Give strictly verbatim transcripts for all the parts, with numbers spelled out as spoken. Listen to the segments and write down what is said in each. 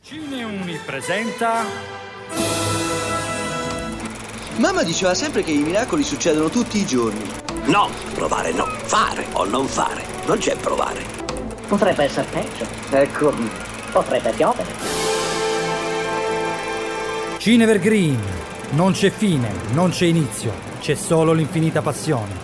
Cineuni presenta. Mamma diceva sempre che i miracoli succedono tutti i giorni. No, provare no, fare o non fare, non c'è provare. Potrebbe essere peggio. Ecco, potrebbe piovere. Cinevergreen. Non c'è fine, non c'è inizio, c'è solo l'infinita passione.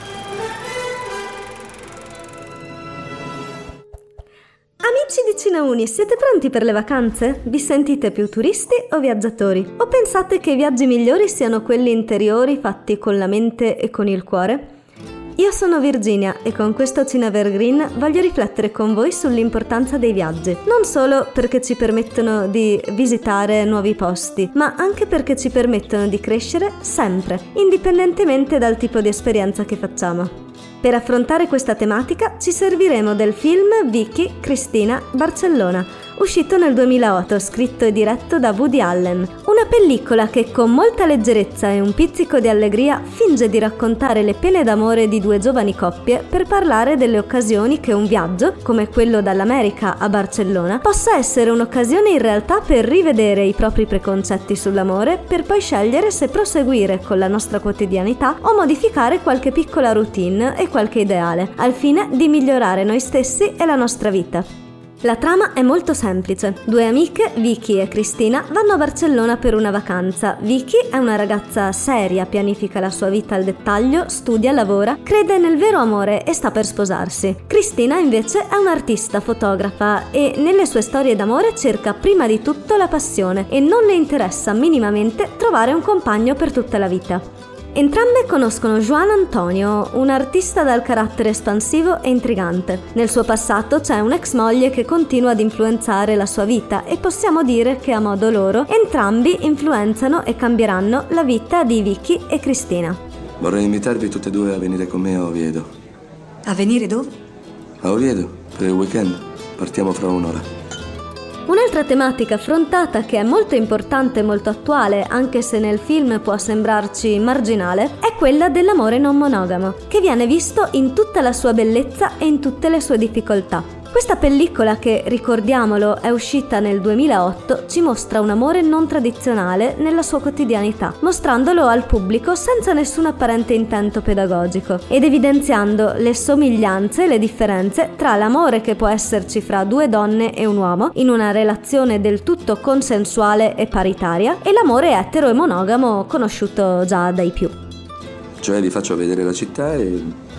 Amici di Cineuni, siete pronti per le vacanze? Vi sentite più turisti o viaggiatori? O pensate che i viaggi migliori siano quelli interiori fatti con la mente e con il cuore? Io sono Virginia e con questo Cinevergreen voglio riflettere con voi sull'importanza dei viaggi, non solo perché ci permettono di visitare nuovi posti, ma anche perché ci permettono di crescere sempre, indipendentemente dal tipo di esperienza che facciamo. Per affrontare questa tematica ci serviremo del film Vicky, Cristina, Barcellona, uscito nel duemilaotto, scritto e diretto da Woody Allen. Una pellicola che con molta leggerezza e un pizzico di allegria finge di raccontare le pene d'amore di due giovani coppie per parlare delle occasioni che un viaggio, come quello dall'America a Barcellona, possa essere un'occasione in realtà per rivedere i propri preconcetti sull'amore, per poi scegliere se proseguire con la nostra quotidianità o modificare qualche piccola routine e qualche ideale, al fine di migliorare noi stessi e la nostra vita. La trama è molto semplice. Due amiche, Vicky e Cristina, vanno a Barcellona per una vacanza. Vicky è una ragazza seria, pianifica la sua vita al dettaglio, studia, lavora, crede nel vero amore e sta per sposarsi. Cristina invece è un'artista, fotografa e nelle sue storie d'amore cerca prima di tutto la passione e non le interessa minimamente trovare un compagno per tutta la vita. Entrambe conoscono Juan Antonio, un artista dal carattere espansivo e intrigante. Nel suo passato c'è un'ex moglie che continua ad influenzare la sua vita e possiamo dire che a modo loro entrambi influenzano e cambieranno la vita di Vicky e Cristina. Vorrei invitarvi tutte e due a venire con me a Oviedo. A venire dove? A Oviedo, per il weekend. Partiamo fra un'ora. Un'altra tematica affrontata che è molto importante e molto attuale, anche se nel film può sembrarci marginale, è quella dell'amore non monogamo, che viene visto in tutta la sua bellezza e in tutte le sue difficoltà. Questa pellicola, che ricordiamolo è uscita nel duemilaotto, ci mostra un amore non tradizionale nella sua quotidianità, mostrandolo al pubblico senza nessun apparente intento pedagogico ed evidenziando le somiglianze e le differenze tra l'amore che può esserci fra due donne e un uomo in una relazione del tutto consensuale e paritaria e l'amore etero e monogamo conosciuto già dai più. Cioè vi faccio vedere la città e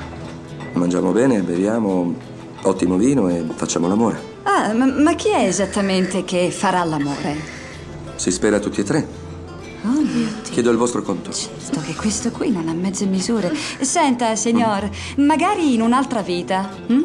mangiamo bene, beviamo ottimo vino e facciamo l'amore. Ah, ma, ma chi è esattamente che farà l'amore? Si spera tutti e tre. Oh mio Dio. Chiedo il vostro conto. Certo che questo qui non ha mezze misure. Senta, signor, mm. magari in un'altra vita. Hm?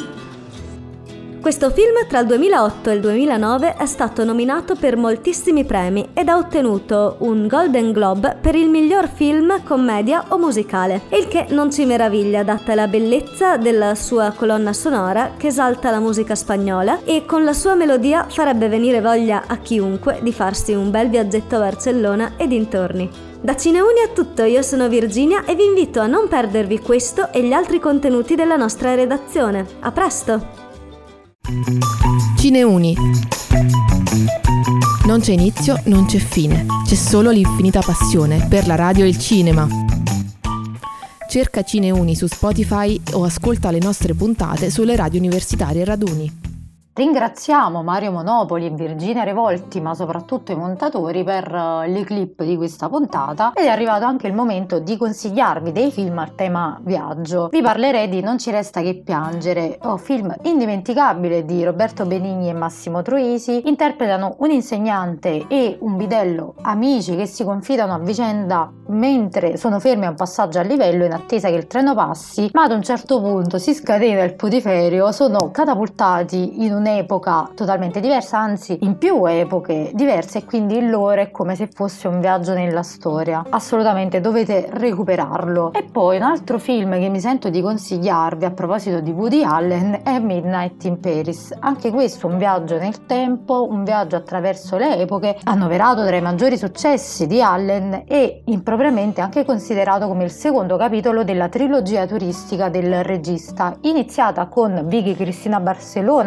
Questo film tra il duemilaotto e il duemilanove è stato nominato per moltissimi premi ed ha ottenuto un Golden Globe per il miglior film, commedia o musicale, il che non ci meraviglia data la bellezza della sua colonna sonora che esalta la musica spagnola e con la sua melodia farebbe venire voglia a chiunque di farsi un bel viaggetto a Barcellona e dintorni. Da Cineuni è tutto, io sono Virginia e vi invito a non perdervi questo e gli altri contenuti della nostra redazione. A presto! Cineuni. Non c'è inizio, non c'è fine, c'è solo l'infinita passione per la radio e il cinema. Cerca Cineuni su Spotify o ascolta le nostre puntate sulle radio universitarie Raduni. Ringraziamo Mario Monopoli e Virginia Revolti, ma soprattutto i montatori, per le clip di questa puntata, ed è arrivato anche il momento di consigliarvi dei film a tema viaggio. Vi parlerei di Non ci resta che piangere, un film indimenticabile di Roberto Benigni e Massimo Troisi. Interpretano un insegnante e un bidello amici che si confidano a vicenda mentre sono fermi a un passaggio a livello in attesa che il treno passi, ma ad un certo punto si scatena il putiferio, sono catapultati in un'epoca totalmente diversa, anzi in più epoche diverse, e quindi il loro è come se fosse un viaggio nella storia. Assolutamente dovete recuperarlo. E poi un altro film che mi sento di consigliarvi a proposito di Woody Allen è Midnight in Paris. Anche questo un viaggio nel tempo, un viaggio attraverso le epoche, annoverato tra i maggiori successi di Allen e impropriamente anche considerato come il secondo capitolo della trilogia turistica del regista, iniziata con Vicky, Cristina, Barcellona, appunto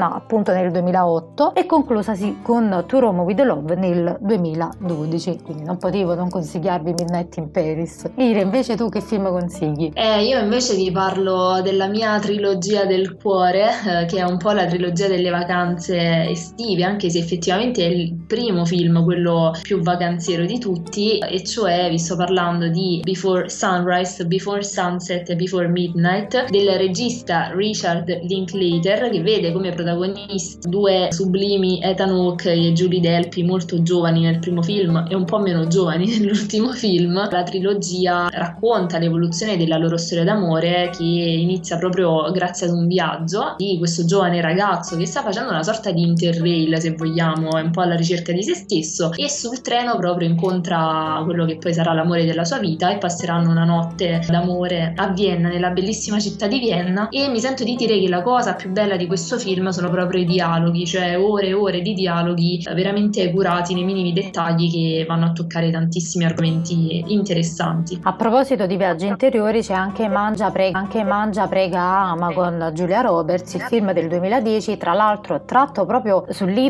appunto nel duemilaotto e conclusasi con To Rome with Love nel duemiladodici, quindi non potevo non consigliarvi Midnight in Paris. Ira, invece tu che film consigli? Eh, io invece vi parlo della mia trilogia del cuore, eh, che è un po' la trilogia delle vacanze estive, anche se effettivamente è il primo film, quello più vacanziero di tutti, e cioè vi sto parlando di Before Sunrise, Before Sunset e Before Midnight, del regista Richard Linklater, che vede come protagonisti due sublimi Ethan Hawke e Julie Delpy, molto giovani nel primo film e un po' meno giovani nell'ultimo film. La trilogia racconta l'evoluzione della loro storia d'amore, che inizia proprio grazie ad un viaggio di questo giovane ragazzo che sta facendo una sorta di interrail, se vogliamo, è un po' alla ricerca di se stesso, e sul treno proprio incontra quello che poi sarà l'amore della sua vita e passeranno una notte d'amore a Vienna, nella bellissima città di Vienna. E mi sento di dire che la cosa più bella di questo film sono proprio i dialoghi, cioè ore e ore di dialoghi veramente curati nei minimi dettagli, che vanno a toccare tantissimi argomenti interessanti. A proposito di viaggi interiori, c'è anche Mangia prega, anche Mangia prega ama con Julia Roberts, il film del duemiladieci, tra l'altro tratto proprio sul libro